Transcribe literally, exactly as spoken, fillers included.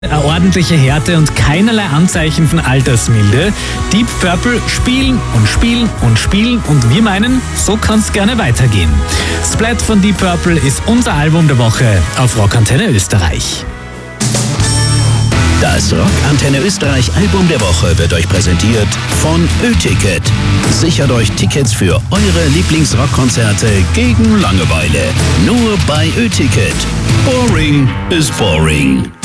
Eine ordentliche Härte und keinerlei Anzeichen von Altersmilde. Deep Purple spielen und spielen und spielen und wir meinen, so kann's gerne weitergehen. Splat von Deep Purple ist unser Album der Woche auf Rockantenne Österreich. Das Rockantenne Österreich Album der Woche wird euch präsentiert von Ö-Ticket. Sichert euch Tickets für eure Lieblingsrockkonzerte gegen Langeweile. Nur bei Ö-Ticket. Boring is boring.